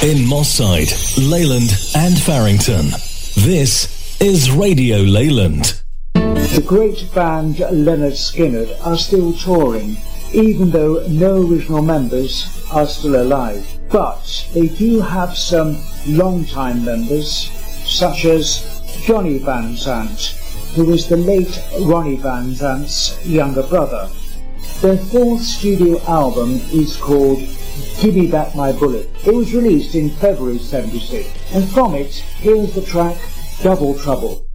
in Moss Side, Leyland and Farrington. This is Radio Leyland. The great band Lynyrd Skynyrd are still touring, even though no original members are still alive. But they do have some long-time members, such as Johnny Van Zant, who was the late Ronnie Van Zant's younger brother. Their fourth studio album is called Gimme Back My Bullet. It was released in February '76, and from it, here's the track Double Trouble.